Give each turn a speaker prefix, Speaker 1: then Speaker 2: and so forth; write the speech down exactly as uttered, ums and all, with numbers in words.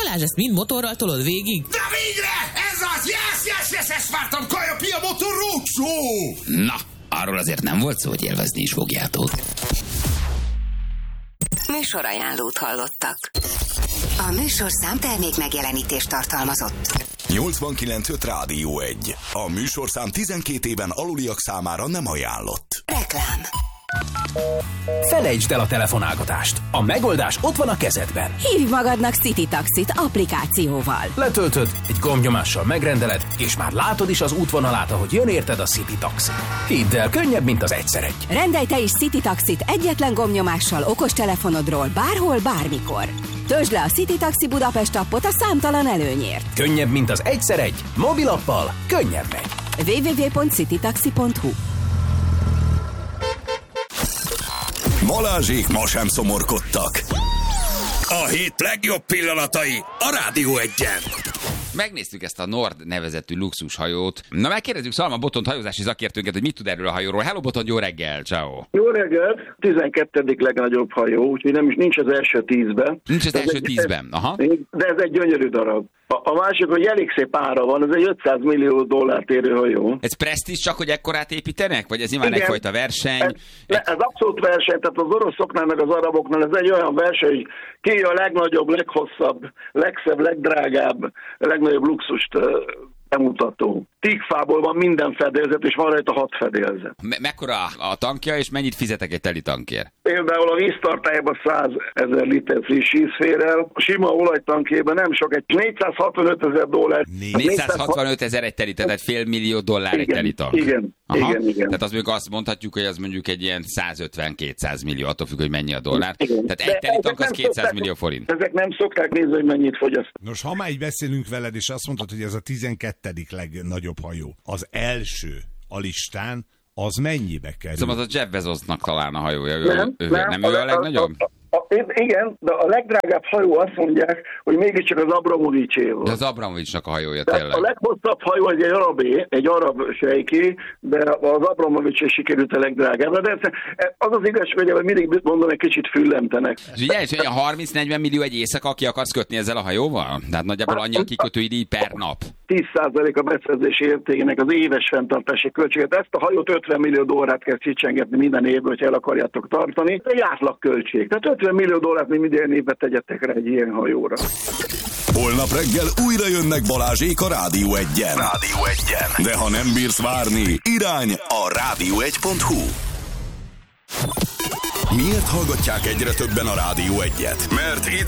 Speaker 1: Balázs, ezt mind motorral tolod végig?
Speaker 2: De végre! Ez az! Yes, yes, yes, ezt vártam! Kaja Pia Motor Roadshow!
Speaker 3: Na, arról azért nem volt szó, hogy élvezni is fogjátok.
Speaker 4: Műsorajánlót hallottak. A műsorszám termék megjelenítést tartalmazott.
Speaker 5: nyolcvankilenc öt Rádió egy. A műsorszám tizenkét éven aluliak számára nem ajánlott.
Speaker 4: Reklám.
Speaker 6: Felejtsd el a telefonálgatást. A megoldás ott van a kezedben.
Speaker 7: Hívj magadnak City Taxit applikációval.
Speaker 6: Letöltöd, egy gombnyomással megrendeled, és már látod is az útvonalát, ahogy jön érted a City Taxi. Hidd el, könnyebb, mint az egyszer egy.
Speaker 7: Rendelj te is City Taxit egyetlen gombnyomással okostelefonodról bárhol, bármikor. Töltsd le a City Taxi Budapest appot a számtalan előnyért.
Speaker 6: Könnyebb, mint az egyszer egy. Mobilappal könnyebb megy.
Speaker 7: double-u double-u double-u pont citytaxi pont hu.
Speaker 5: Balázsék ma sem szomorkodtak.
Speaker 2: A hét legjobb pillanatai a Rádió egyen.
Speaker 3: Megnéztük ezt a Nord nevezetű luxushajót. Na, megkérdezzük Szalma Botont hajózási szakértőnket, hogy mit tud erről a hajóról. Hello Botont, jó reggel, ciao.
Speaker 8: Jó reggelt, tizenkettedik legnagyobb hajó, úgyhogy nem is nincs az első tízben.
Speaker 3: Nincs az
Speaker 8: de
Speaker 3: első
Speaker 8: egy,
Speaker 3: tízben, aha.
Speaker 8: De ez egy gyönyörű darab. A, a másik, hogy elég szép ára van, ez egy ötszáz millió dollárt érő hajó.
Speaker 3: Ez presztízs csak, hogy ekkorát építenek? Vagy ez nyilván egyfajta verseny?
Speaker 8: Ez, egy... ez abszolút verseny, tehát az oroszoknál meg az araboknál ez egy olyan verseny, hogy ki a legnagyobb, leghosszabb, legszebb, legdrágább, legnagyobb luxust bemutató. Tígfából van minden fedélzet, és van rajta hat fedélzet.
Speaker 3: Me- mekkora a tankja, és mennyit fizetek egy teli tankért?
Speaker 8: Például a víztartályában százezer liter friss víz fér el, a sima olajtankjében nem sok, egy négyszázhatvanöt ezer dollár.
Speaker 3: négyszázhatvanöt ezer egy teli, tehát fél millió dollár
Speaker 8: igen,
Speaker 3: egy teli tank.
Speaker 8: Igen,
Speaker 3: aha.
Speaker 8: igen, igen.
Speaker 3: Tehát az mondjuk azt mondhatjuk, hogy az mondjuk egy ilyen százötven-kétszáz millió, attól függ, hogy mennyi a dollár.
Speaker 8: Igen.
Speaker 3: Tehát egy teli tank az kétszáz
Speaker 8: szokták,
Speaker 3: millió forint.
Speaker 8: Ezek nem szokták nézni, hogy mennyit fogyaszt.
Speaker 9: Nos, ha már így beszélünk veled, és azt mondtad, hogy ez a tizenkettedik legnagyobb hajó, az első a listán, az mennyibe kerül?
Speaker 3: Szóval az a Jeff Bezosnak talán a hajója. Ő,
Speaker 8: Nem,
Speaker 3: ő,
Speaker 8: nem,
Speaker 3: nem ő a legnagyobb?
Speaker 8: A, a, a, igen, de a legdrágább hajó azt mondják, hogy mégiscsak az Abramovicsé volt.
Speaker 3: De az Abramovicsnak a hajója
Speaker 8: Tehát
Speaker 3: tényleg.
Speaker 8: a leghosszabb hajó egy arabé, egy arab sejké, de az Abramovicsé sikerült a legdrágább. De ez, az az igazság, hogy mindig mondom, egy kicsit füllemtenek.
Speaker 3: És ugye, hogy a harminc-negyven millió egy éjszaka, aki akarsz kötni ezzel a hajóval? Tehát nagyjából annyi a kikötői díj per nap.
Speaker 8: tíz százalék a beszerzési értékének az éves fenntartási költséget. Ezt a hajót ötven millió dollárt kell kicsengetni minden évben, hogyha el akarjátok tartani. Ez egy átlagköltség. Tehát ötven millió dollárt még minden évben tegyetek rá egy ilyen hajóra.
Speaker 5: Holnap reggel újra jönnek Balázsék a Rádió egyen. Rádió egyen. De ha nem bírsz várni, irány a rádió egy pont hu. Miért hallgatják egyre többen a Rádió egyet? Mert itt